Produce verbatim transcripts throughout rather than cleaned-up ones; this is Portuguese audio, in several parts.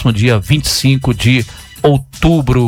próximo dia vinte e cinco de outubro.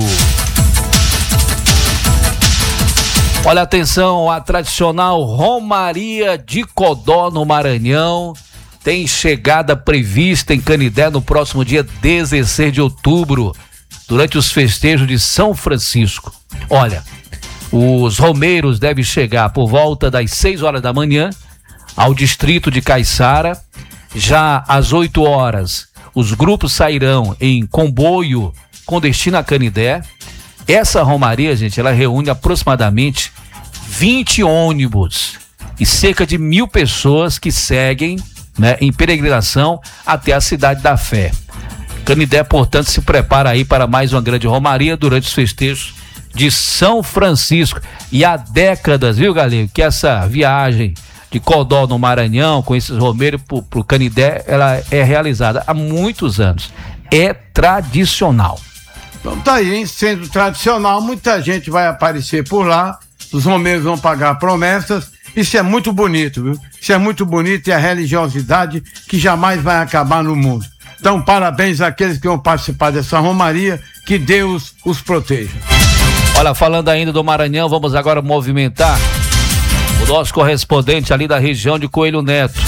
Olha, atenção, a tradicional Romaria de Codó no Maranhão tem chegada prevista em Canindé no próximo dia dezesseis de outubro, durante os festejos de São Francisco. Olha, os romeiros devem chegar por volta das seis horas da manhã ao distrito de Caiçara. Já às oito horas, os grupos sairão em comboio com destino a Canindé. Essa romaria, gente, ela reúne aproximadamente vinte ônibus e cerca de mil pessoas que seguem, né, em peregrinação até a Cidade da Fé. Canindé, portanto, se prepara aí para mais uma grande romaria durante os festejos de São Francisco. E há décadas, viu, Galego, que essa viagem de Codó no Maranhão, com esses romeiros pro, pro Canindé, ela é realizada há muitos anos. É tradicional. Então tá aí, hein? Sendo tradicional, muita gente vai aparecer por lá, os romeiros vão pagar promessas. Isso é muito bonito, viu? Isso é muito bonito e a religiosidade que jamais vai acabar no mundo. Então, parabéns àqueles que vão participar dessa romaria, que Deus os proteja. Olha, falando ainda do Maranhão, vamos agora movimentar o nosso correspondente ali da região de Coelho Neto.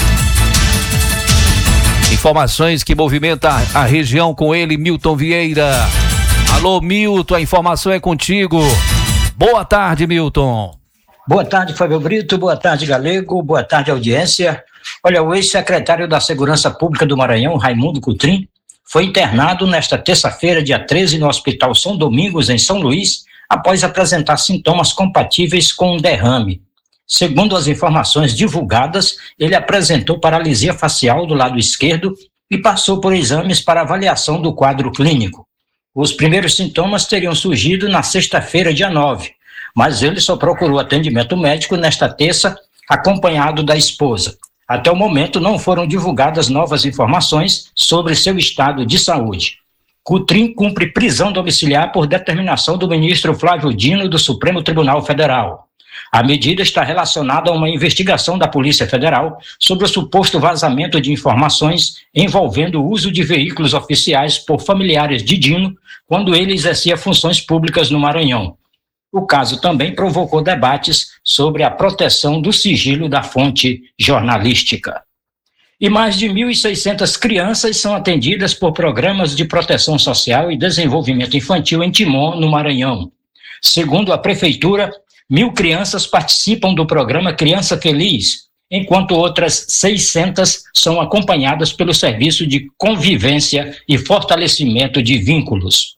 Informações que movimentam a região com ele, Milton Vieira. Alô, Milton, a informação é contigo. Boa tarde, Milton. Boa tarde, Fábio Brito. Boa tarde, Galego. Boa tarde, audiência. Olha, o ex-secretário da Segurança Pública do Maranhão, Raimundo Cotrim, foi internado nesta terça-feira, dia treze, no Hospital São Domingos, em São Luís, após apresentar sintomas compatíveis com um derrame. Segundo as informações divulgadas, ele apresentou paralisia facial do lado esquerdo e passou por exames para avaliação do quadro clínico. Os primeiros sintomas teriam surgido na sexta-feira, dia nove, mas ele só procurou atendimento médico nesta terça, acompanhado da esposa. Até o momento não foram divulgadas novas informações sobre seu estado de saúde. Cotrim cumpre prisão domiciliar por determinação do ministro Flávio Dino do Supremo Tribunal Federal. A medida está relacionada a uma investigação da Polícia Federal sobre o suposto vazamento de informações envolvendo o uso de veículos oficiais por familiares de Dino quando ele exercia funções públicas no Maranhão. O caso também provocou debates sobre a proteção do sigilo da fonte jornalística. E mais de mil e seiscentas crianças são atendidas por programas de proteção social e desenvolvimento infantil em Timon, no Maranhão. Segundo a Prefeitura, mil crianças participam do programa Criança Feliz, enquanto outras seiscentas são acompanhadas pelo Serviço de Convivência e Fortalecimento de Vínculos.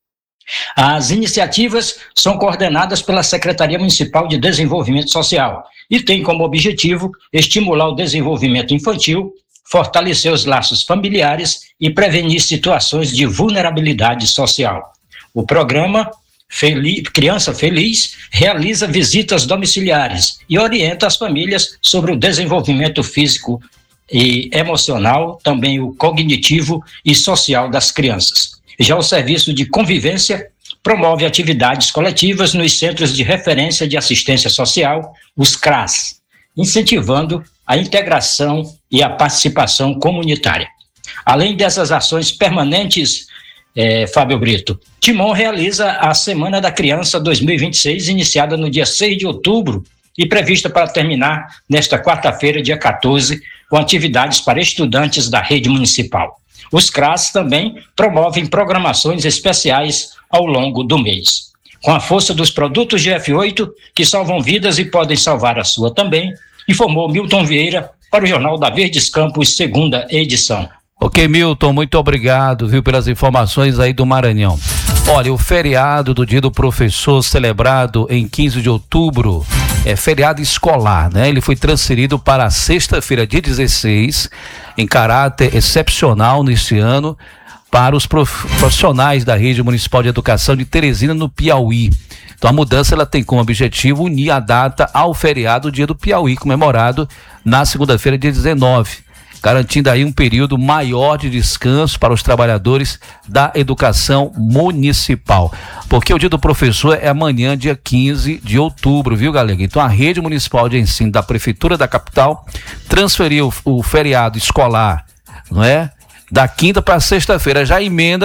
As iniciativas são coordenadas pela Secretaria Municipal de Desenvolvimento Social e têm como objetivo estimular o desenvolvimento infantil, fortalecer os laços familiares e prevenir situações de vulnerabilidade social. O programa Feliz, Criança Feliz realiza visitas domiciliares e orienta as famílias sobre o desenvolvimento físico e emocional, também o cognitivo e social das crianças. Já o Serviço de Convivência promove atividades coletivas nos Centros de Referência de Assistência Social, os C R A S, incentivando a integração e a participação comunitária. Além dessas ações permanentes, É, Fábio Brito, Timon realiza a Semana da Criança dois mil e vinte e seis, iniciada no dia seis de outubro e prevista para terminar nesta quarta-feira, dia quatorze, com atividades para estudantes da rede municipal. Os C R A S também promovem programações especiais ao longo do mês. Com a força dos produtos G F oito, que salvam vidas e podem salvar a sua também, informou Milton Vieira para o Jornal da Verdes Campos, segunda edição. Ok, Milton, muito obrigado, viu, pelas informações aí do Maranhão. Olha, o feriado do Dia do Professor, celebrado em quinze de outubro, é feriado escolar, né? Ele foi transferido para a sexta-feira, dia dezesseis, em caráter excepcional neste ano, para os profissionais da Rede Municipal de Educação de Teresina, no Piauí. Então a mudança ela tem como objetivo unir a data ao feriado Dia do Piauí, comemorado na segunda-feira, dia dezenove. Garantindo aí um período maior de descanso para os trabalhadores da educação municipal. Porque o Dia do Professor é amanhã, dia quinze de outubro, viu, galera? Então a Rede Municipal de Ensino da Prefeitura da capital transferiu o feriado escolar, não é? Da quinta para sexta-feira, já emenda